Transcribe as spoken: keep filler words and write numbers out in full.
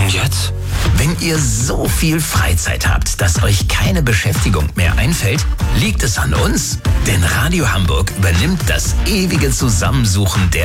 Und jetzt? Wenn ihr so viel Freizeit habt, dass euch keine Beschäftigung mehr einfällt, liegt es an uns. Denn Radio Hamburg übernimmt das ewige Zusammensuchen der